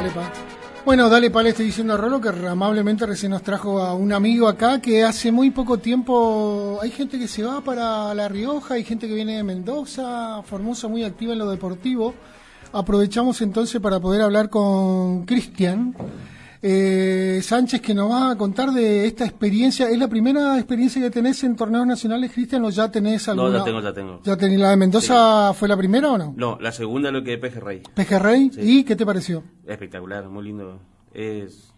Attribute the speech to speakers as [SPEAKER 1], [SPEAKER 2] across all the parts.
[SPEAKER 1] Dale, pa. Bueno, dale, pa, le estoy diciendo a Rolo que amablemente recién nos trajo a un amigo acá que hace muy poco tiempo, hay gente que se va para La Rioja, hay gente que viene de Mendoza, Formosa muy activa en lo deportivo. Aprovechamos entonces para poder hablar con Cristian Sánchez, que nos va a contar de esta experiencia. ¿Es la primera experiencia que tenés en torneos nacionales, Cristian, o ya tenés alguna?
[SPEAKER 2] No, ya tengo.
[SPEAKER 1] ¿Ya tenés la de Mendoza? Sí. ¿Fue la primera o no?
[SPEAKER 2] No, la segunda es lo que es Pejerrey.
[SPEAKER 1] ¿Pejerrey?
[SPEAKER 2] Sí.
[SPEAKER 1] ¿Y qué te pareció?
[SPEAKER 2] Espectacular, muy lindo. Es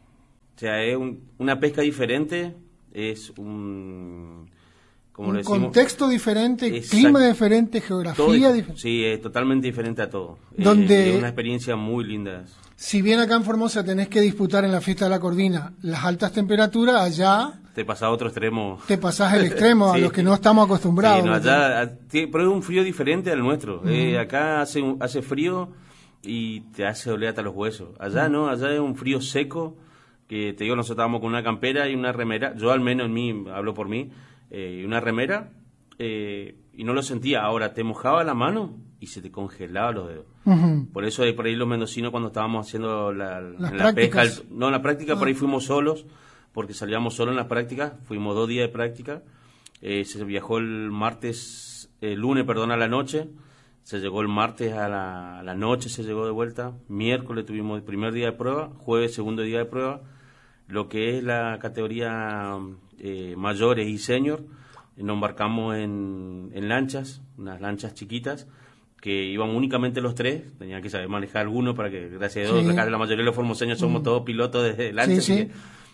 [SPEAKER 2] una pesca diferente, es un
[SPEAKER 1] contexto diferente, clima diferente, geografía diferente.
[SPEAKER 2] Sí, es totalmente diferente a todo.
[SPEAKER 1] Donde
[SPEAKER 2] es una experiencia muy linda.
[SPEAKER 1] Si bien acá en Formosa tenés que disputar en la fiesta de la Corvina las altas temperaturas, allá
[SPEAKER 2] te pasás a otro extremo.
[SPEAKER 1] Te pasás el extremo sí. A los que no estamos acostumbrados.
[SPEAKER 2] Sí, no, allá, pero es un frío diferente al nuestro. Acá hace frío y te hace doler hasta los huesos. Allá no, allá es un frío seco, que te digo, nosotros estábamos con una campera y una remera, yo al menos hablo por mí, y una remera, y no lo sentía. Ahora te mojaba la mano y se te congelaba los dedos. Por eso por ahí los mendocinos, cuando estábamos haciendo la pesca, en la práctica por ahí fuimos solos, porque salíamos solos en las prácticas, fuimos 2 días de práctica, se viajó el lunes a la noche, se llegó el martes a la noche, se llegó de vuelta, miércoles tuvimos el primer día de prueba, jueves segundo día de prueba, lo que es la categoría mayores y senior, nos embarcamos en lanchas, unas lanchas chiquitas, que iban únicamente los 3, tenían que saber manejar algunos para que, gracias a Dios, acá la mayoría de los formoseños somos todos pilotos de lanchas, sí.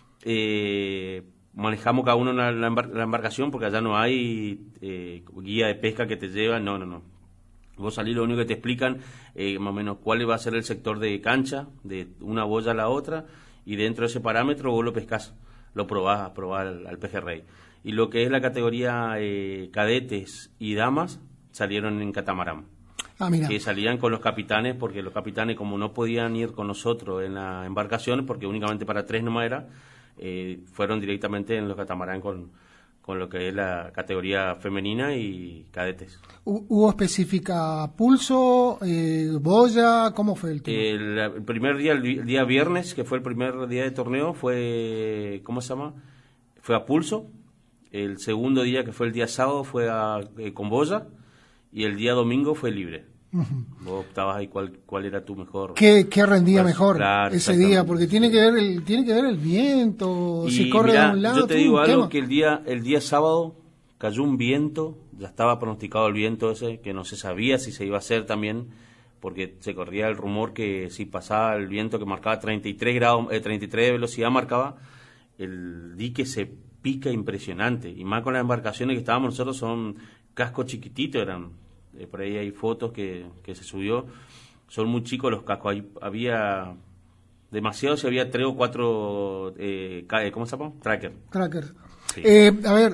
[SPEAKER 2] Manejamos cada uno la embarcación, porque allá no hay guía de pesca que te lleva, no. Vos salís, lo único que te explican más o menos cuál va a ser el sector de cancha, de una boya a la otra, y dentro de ese parámetro vos lo pescás, lo probás al pejerrey. Y lo que es la categoría cadetes y damas salieron en catamarán. Que salían con los capitanes, porque los capitanes, como no podían ir con nosotros en la embarcación, porque únicamente para 3 nomás era, fueron directamente en los catamarán con lo que es la categoría femenina y cadetes.
[SPEAKER 1] ¿Hubo específica pulso, boya? ¿Cómo fue el tema?
[SPEAKER 2] El primer día, el día viernes, que fue el primer día de torneo, fue, ¿cómo se llama? Fue a pulso. El segundo día, que fue el día sábado, fue con boya. Y el día domingo fue libre. Vos optabas ahí cuál era tu mejor.
[SPEAKER 1] ¿Qué rendía mejor ese día? Porque tiene que ver el viento,
[SPEAKER 2] y
[SPEAKER 1] si corre
[SPEAKER 2] mirá,
[SPEAKER 1] de un lado.
[SPEAKER 2] Yo te digo algo, que el día sábado cayó un viento, ya estaba pronosticado el viento ese, que no se sabía si se iba a hacer también, porque se corría el rumor que si pasaba el viento que marcaba 33 grados, 33 de velocidad marcaba, el dique se pica impresionante, y más con las embarcaciones que estábamos nosotros, son cascos chiquititos, eran, por ahí hay fotos que se subió, son muy chicos los cascos, había demasiado, si había 3 o 4 ¿cómo se llama? Tracker.
[SPEAKER 1] Sí. A ver,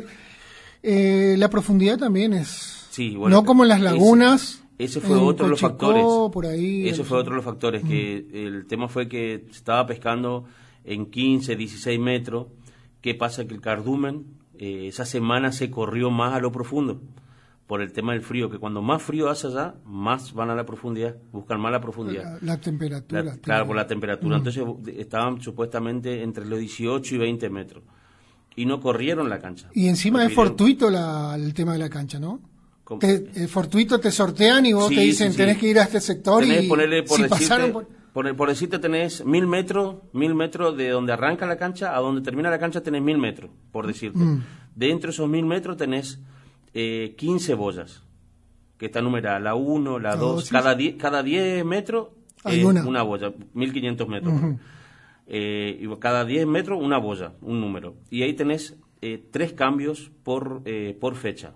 [SPEAKER 1] la profundidad también es,
[SPEAKER 2] sí, bueno,
[SPEAKER 1] no como en las lagunas.
[SPEAKER 2] Ese fue otro de los factores.
[SPEAKER 1] Por ahí,
[SPEAKER 2] ese fue otro de los factores, que el tema fue que se estaba pescando en 15, 16 metros. ¿Qué pasa? Que el cardumen esa semana se corrió más a lo profundo por el tema del frío, que cuando más frío hace allá, más van a la profundidad, buscan más la profundidad.
[SPEAKER 1] La temperatura.
[SPEAKER 2] Claro, por la temperatura. Entonces estaban supuestamente entre los 18 y 20 metros. Y no corrieron la cancha.
[SPEAKER 1] Y encima es fortuito el tema de la cancha, ¿no? Fortuito te sortean y vos te dicen, tenés que ir a este sector y
[SPEAKER 2] por decirte tenés 1000 metros de donde arranca la cancha a donde termina la cancha, tenés 1000 metros, por decirte. Dentro de esos 1000 metros tenés 15 boyas, que está numerada, la 1, la 2, cada 10 metros una boya, 1500 metros. Y cada 10 metros una boya, un número. Y ahí tenés 3 cambios por fecha,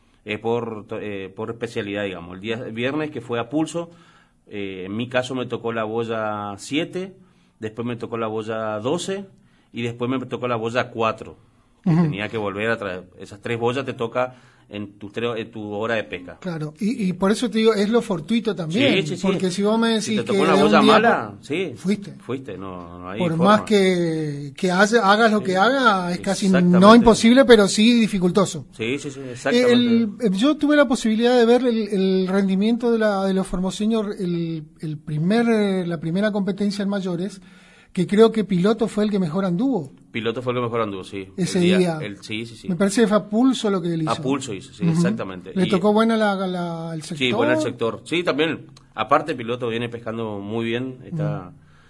[SPEAKER 2] por especialidad, digamos. El día viernes, que fue a pulso, en mi caso me tocó la boya 7, después me tocó la boya 12 y después me tocó la boya 4. Que tenía que volver a traer. Esas 3 boyas te toca en tu hora de pesca.
[SPEAKER 1] Claro, y por eso te digo, es lo fortuito también,
[SPEAKER 2] Sí.
[SPEAKER 1] porque si vos me decís
[SPEAKER 2] si te
[SPEAKER 1] que
[SPEAKER 2] tocó una
[SPEAKER 1] de un
[SPEAKER 2] boya
[SPEAKER 1] día
[SPEAKER 2] mala, sí,
[SPEAKER 1] fuiste,
[SPEAKER 2] no hay
[SPEAKER 1] por
[SPEAKER 2] forma.
[SPEAKER 1] más que hagas lo que hagas, es casi
[SPEAKER 2] Exactamente.
[SPEAKER 1] no imposible, pero sí dificultoso.
[SPEAKER 2] Sí, exactamente.
[SPEAKER 1] Yo tuve la posibilidad de ver el rendimiento de los formoseños, la primera competencia en mayores, que creo que Piloto fue el que mejor anduvo.
[SPEAKER 2] Piloto fue el que mejor anduvo, sí.
[SPEAKER 1] Ese día.
[SPEAKER 2] Sí.
[SPEAKER 1] Me parece que fue a pulso lo que él hizo.
[SPEAKER 2] A pulso hizo, sí, exactamente.
[SPEAKER 1] ¿Le tocó buena el sector?
[SPEAKER 2] Sí, buena el sector. Sí, también. Aparte, Piloto viene pescando muy bien. Está,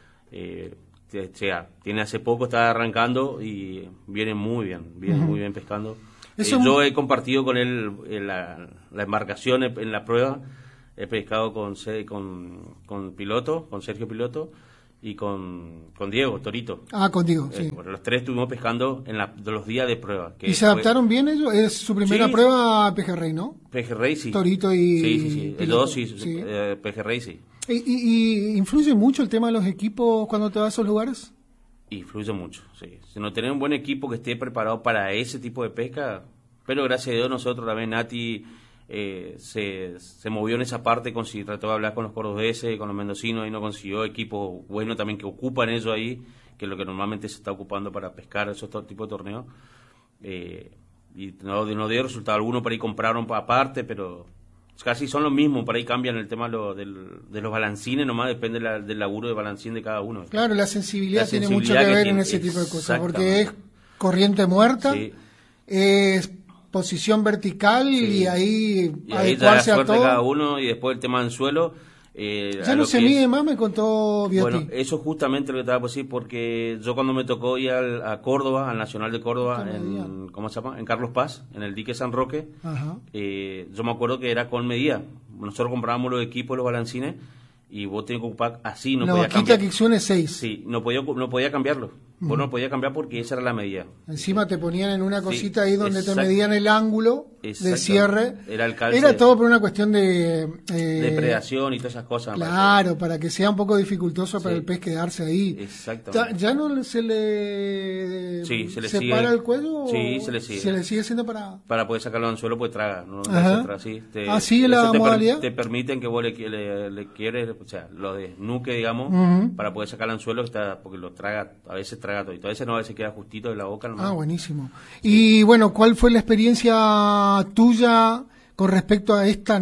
[SPEAKER 2] tiene hace poco, está arrancando y viene muy bien pescando. Yo he compartido con él la embarcación en la prueba. He pescado con Piloto, con Sergio Piloto. Y con Diego Torito.
[SPEAKER 1] Contigo, sí.
[SPEAKER 2] Bueno, los tres estuvimos pescando de los días de prueba.
[SPEAKER 1] ¿Y se adaptaron bien ellos? Es su primera prueba a Pejerrey, ¿no?
[SPEAKER 2] Pejerrey, sí.
[SPEAKER 1] Torito y...
[SPEAKER 2] Sí. Los dos, sí. Pejerrey, sí.
[SPEAKER 1] ¿Y influye mucho el tema de los equipos cuando te vas a esos lugares?
[SPEAKER 2] Influye mucho, sí. Si no tenés un buen equipo que esté preparado para ese tipo de pesca, pero gracias a Dios nosotros también, Nati... se movió en esa parte, trató de hablar con los cordobeses, con los mendocinos, y no consiguió equipo bueno también que ocupan ellos ahí, que es lo que normalmente se está ocupando para pescar esos tipos de torneos, y no dio resultado. Algunos por ahí compraron aparte, pero casi son los mismos, por ahí cambian el tema de los balancines, nomás depende del laburo de balancín de cada uno.
[SPEAKER 1] Claro, la sensibilidad tiene mucho que ver en ese tipo de cosas, porque es corriente muerta, es posición vertical y ahí adecuarse
[SPEAKER 2] ya la
[SPEAKER 1] a todo.
[SPEAKER 2] Cada uno, y después el tema del suelo.
[SPEAKER 1] Ya no se mide más, me contó Biotti.
[SPEAKER 2] Bueno, eso es justamente lo que te voy a decir, porque yo cuando me tocó ir a Córdoba, al Nacional de Córdoba, ¿cómo se llama? En Carlos Paz, en el dique San Roque, yo me acuerdo que era con medida. Nosotros comprábamos los equipos, los balancines, y vos tenías que ocupar así, no podías cambiar.
[SPEAKER 1] La vaquita que 6.
[SPEAKER 2] Sí, no podía cambiarlo. Vos no podías cambiar porque esa era la medida.
[SPEAKER 1] Encima te ponían en una cosita ahí donde te medían el ángulo de cierre.
[SPEAKER 2] Era el calce.
[SPEAKER 1] Era todo por una cuestión de...
[SPEAKER 2] depredación y todas esas cosas.
[SPEAKER 1] Claro, para que sea un poco dificultoso para el pez quedarse ahí.
[SPEAKER 2] Exactamente.
[SPEAKER 1] ¿Ya no se le
[SPEAKER 2] separa
[SPEAKER 1] el cuello?
[SPEAKER 2] Sí, se le sigue.
[SPEAKER 1] ¿Se le sigue haciendo para
[SPEAKER 2] poder sacarlo al suelo, pues traga. ¿No?
[SPEAKER 1] ¿Así la modalidad?
[SPEAKER 2] Te permiten que vos le quieres, o sea, lo de nuque, digamos, para poder sacarlo al suelo, porque lo traga, a veces traga todo. A veces no, a veces queda justito de la boca. Nomás.
[SPEAKER 1] Buenísimo. Y bueno, ¿cuál fue la experiencia tuya con respecto a este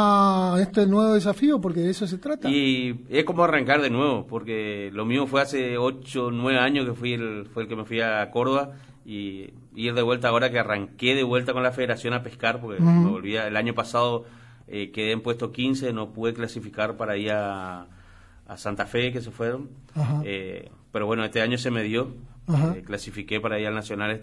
[SPEAKER 1] nuevo desafío? Porque de eso se trata.
[SPEAKER 2] Y es como arrancar de nuevo, porque lo mío fue hace 8 o 9 años que fue el que me fui a Córdoba, y ir de vuelta ahora que arranqué de vuelta con la federación a pescar, porque me volví el año pasado, quedé en puesto 15, no pude clasificar para ir a Santa Fe, que se fueron, pero bueno, este año se me dio, clasifiqué para ir al Nacional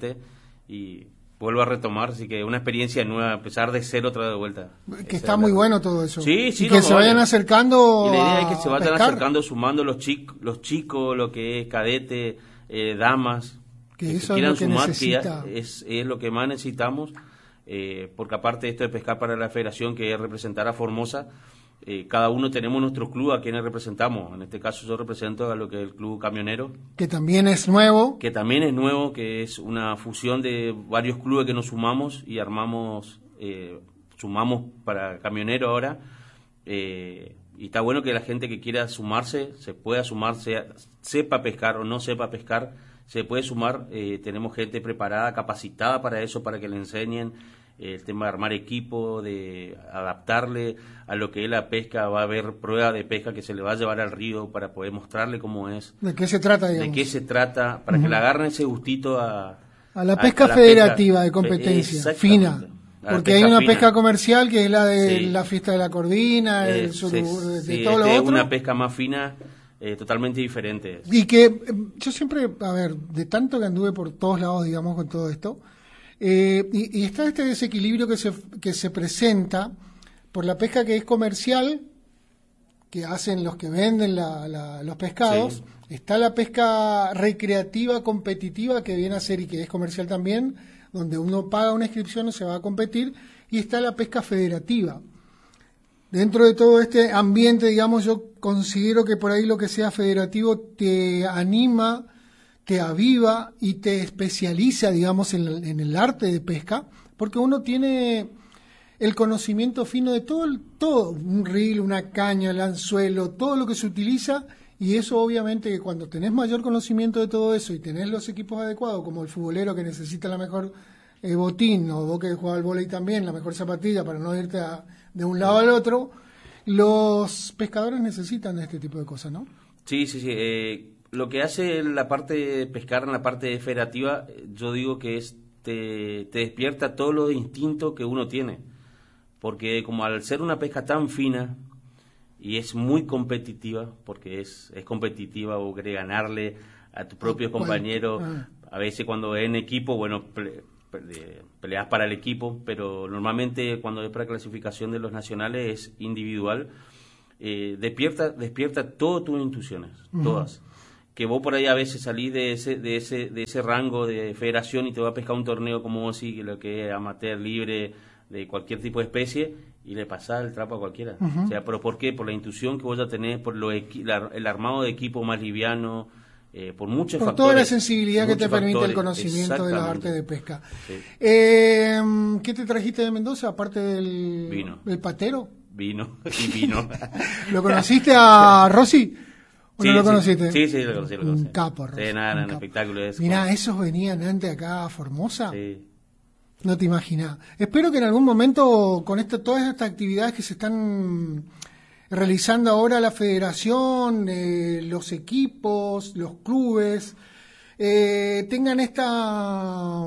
[SPEAKER 2] y vuelvo a retomar, así que una experiencia nueva, empezar de cero otra vez de vuelta.
[SPEAKER 1] Que está muy bueno todo eso.
[SPEAKER 2] Sí,
[SPEAKER 1] y que se vayan acercando.
[SPEAKER 2] Y la idea es que se vayan acercando, sumando los chicos, lo que es cadete, damas,
[SPEAKER 1] que eso
[SPEAKER 2] quieran
[SPEAKER 1] es lo que
[SPEAKER 2] sumar,
[SPEAKER 1] necesita.
[SPEAKER 2] que es lo que más necesitamos, porque aparte de esto de pescar para la federación, que es representar a Formosa, cada uno tenemos nuestro club a quienes representamos. En este caso yo represento a lo que es el Club Camionero.
[SPEAKER 1] Que también es nuevo.
[SPEAKER 2] Que es una fusión de varios clubes que nos sumamos y sumamos para Camionero ahora. Y está bueno que la gente que quiera sumarse, se pueda sumar, sepa pescar o no sepa pescar, se puede sumar. Tenemos gente preparada, capacitada para eso, para que le enseñen. El tema de armar equipo, de adaptarle a lo que es la pesca. Va a haber prueba de pesca que se le va a llevar al río para poder mostrarle cómo es.
[SPEAKER 1] ¿De qué se trata, digamos?
[SPEAKER 2] De qué se trata, para que le agarren ese gustito a
[SPEAKER 1] la pesca federativa de competencia, fina. Porque hay una pesca comercial que es la de la fiesta de la Corvina, de todo lo otro.
[SPEAKER 2] Es una pesca más fina, totalmente diferente.
[SPEAKER 1] Y que yo siempre, de tanto que anduve por todos lados, digamos, con todo esto, y está este desequilibrio que se presenta por la pesca que es comercial, que hacen los que venden los pescados. Está la pesca recreativa, competitiva, que viene a ser y que es comercial también, donde uno paga una inscripción y se va a competir, y está la pesca federativa. Dentro de todo este ambiente, digamos, yo considero que por ahí lo que sea federativo te anima, te aviva y te especializa, digamos, en el arte de pesca, porque uno tiene el conocimiento fino de todo, un reel, una caña, el anzuelo, todo lo que se utiliza, y eso obviamente que cuando tenés mayor conocimiento de todo eso y tenés los equipos adecuados, como el futbolero que necesita la mejor botín, o vos que jugás al vóley también, la mejor zapatilla para no irte de un lado al otro, los pescadores necesitan de este tipo de cosas, ¿no?
[SPEAKER 2] Sí. Lo que hace la parte de pescar en la parte federativa, yo digo que te despierta todo lo instinto que uno tiene. Porque como al ser una pesca tan fina y es muy competitiva, porque es competitiva, vos querés ganarle a tus propios compañeros, a veces cuando es en equipo, bueno, peleas para el equipo, pero normalmente cuando es para clasificación de los nacionales es individual. Despierta todas tus intuiciones, todas. Que vos por ahí a veces salís de ese rango de federación y te vas a pescar un torneo como vos sí, que lo que es amateur, libre, de cualquier tipo de especie, y le pasás el trapo a cualquiera. O sea, ¿pero por qué? Por la intuición que vos ya tenés, por el armado de equipo más liviano, por muchos
[SPEAKER 1] por
[SPEAKER 2] factores. Por
[SPEAKER 1] toda la sensibilidad que te permite el conocimiento de la arte de pesca.
[SPEAKER 2] Sí.
[SPEAKER 1] ¿Qué te trajiste de Mendoza, aparte del
[SPEAKER 2] vino?
[SPEAKER 1] ¿El patero?
[SPEAKER 2] Vino.
[SPEAKER 1] ¿Lo conociste a Rossi? ¿O
[SPEAKER 2] sí,
[SPEAKER 1] no lo conociste?
[SPEAKER 2] Sí, lo conocí.
[SPEAKER 1] Un capo, Rossi.
[SPEAKER 2] Sí, nada, en espectáculo eso.
[SPEAKER 1] Mirá, esos venían antes acá a Formosa.
[SPEAKER 2] Sí.
[SPEAKER 1] No te imaginas. Espero que en algún momento, con todas estas actividades que se están realizando ahora la federación, los equipos, los clubes, tengan esta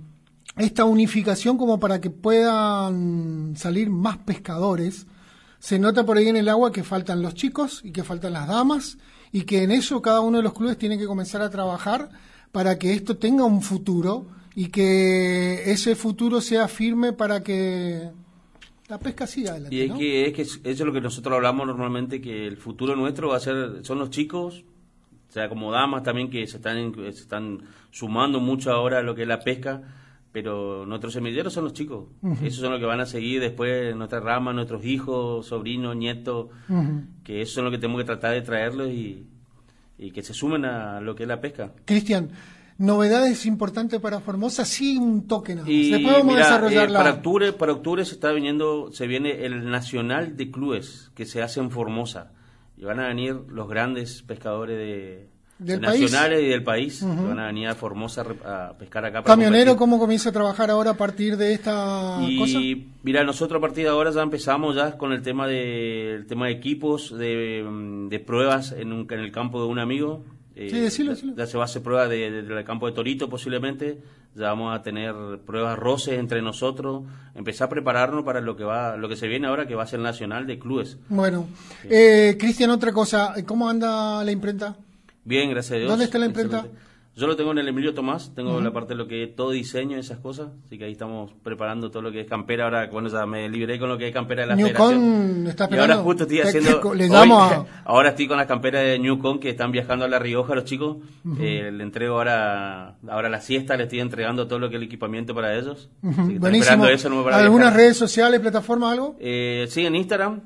[SPEAKER 1] unificación como para que puedan salir más pescadores. Se nota por ahí en el agua que faltan los chicos y que faltan las damas, y que en eso cada uno de los clubes tiene que comenzar a trabajar para que esto tenga un futuro y que ese futuro sea firme para que la pesca siga adelante.
[SPEAKER 2] Y
[SPEAKER 1] ¿no?
[SPEAKER 2] que eso es lo que nosotros hablamos normalmente, que el futuro nuestro va a ser, son los chicos, o sea, como damas también, que se están sumando mucho ahora a lo que es la pesca, pero nuestros semilleros son los chicos. Esos son los que van a seguir después nuestra rama, nuestros hijos, sobrinos, nietos, que esos son los que tenemos que tratar de traerlos y que se sumen a lo que es la pesca.
[SPEAKER 1] Cristian, novedades importantes para Formosa, sí, un toque nada más.
[SPEAKER 2] Y
[SPEAKER 1] Después vamos a desarrollarla.
[SPEAKER 2] Para octubre se viene el Nacional de Clubes que se hace en Formosa, y van a venir los grandes pescadores nacionales y del país, que van a venir a Formosa a pescar acá.
[SPEAKER 1] ¿Camionero cómo comienza a trabajar ahora a partir de esta cosa?
[SPEAKER 2] Y mira, nosotros a partir de ahora ya empezamos ya con el tema de equipos, de pruebas en el campo de un amigo.
[SPEAKER 1] Sí, decilo.
[SPEAKER 2] Ya se va a hacer pruebas del campo de Torito posiblemente, ya vamos a tener pruebas roces entre nosotros, empezar a prepararnos para lo que se viene ahora, que va a ser el Nacional de Clubes.
[SPEAKER 1] Bueno, Cristian, otra cosa, ¿cómo anda la imprenta?
[SPEAKER 2] Bien, gracias a Dios.
[SPEAKER 1] ¿Dónde está la imprenta?
[SPEAKER 2] Excelente. Yo lo tengo en el Emilio Tomás, tengo la parte de lo que es todo diseño y esas cosas, así que ahí estamos preparando todo lo que es campera. Ahora, bueno, ya me libré con lo que es campera de la
[SPEAKER 1] Newcon está esperando.
[SPEAKER 2] Y ahora justo estoy haciendo... Ahora estoy con las camperas de Newcon que están viajando a La Rioja los chicos. Le entrego ahora la siesta, le estoy entregando todo lo que es el equipamiento para ellos.
[SPEAKER 1] Buenísimo.
[SPEAKER 2] Eso, no para
[SPEAKER 1] ¿Algunas
[SPEAKER 2] viajar.
[SPEAKER 1] redes sociales, plataformas, algo?
[SPEAKER 2] Sí, en Instagram,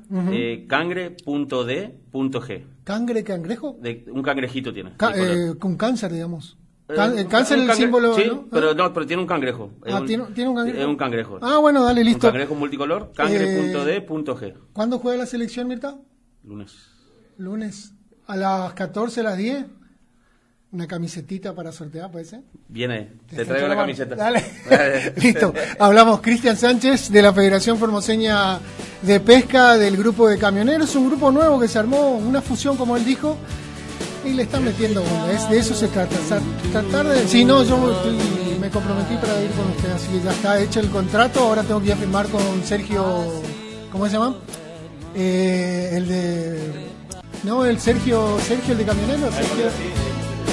[SPEAKER 2] cangre.d.g.
[SPEAKER 1] ¿Cangre, cangrejo?
[SPEAKER 2] Un cangrejito tiene.
[SPEAKER 1] Con cáncer, digamos. El cáncer es el símbolo,
[SPEAKER 2] sí,
[SPEAKER 1] ¿no?
[SPEAKER 2] pero tiene un cangrejo.
[SPEAKER 1] ¿Tiene un cangrejo?
[SPEAKER 2] Es un cangrejo.
[SPEAKER 1] Ah, bueno, dale, listo.
[SPEAKER 2] Un cangrejo multicolor, cangre.d.g.
[SPEAKER 1] ¿Cuándo juega la selección, Mirta? Lunes. ¿A las 14, a las 10? ¿Una camisetita para sortear, puede ser?
[SPEAKER 2] Viene, te traigo la camiseta.
[SPEAKER 1] Dale. Listo. Hablamos Cristian Sánchez de la Federación Formoseña de Pesca, del grupo de camioneros, un grupo nuevo que se armó, una fusión, como él dijo, y le están metiendo onda. De eso se trata. Tratar de... Sí, no, yo me comprometí para ir con usted, así que ya está hecho el contrato. Ahora tengo que ir a firmar con Sergio, ¿cómo se llama? El de... No, el Sergio, el de camioneros. Sergio.